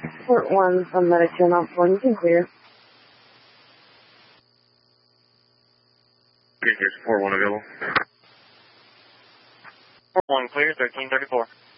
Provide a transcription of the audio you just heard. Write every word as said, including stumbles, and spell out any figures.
Port one from Medic two, not four, you can clear. Here's Port one available. Port one clear, thirteen thirty-four.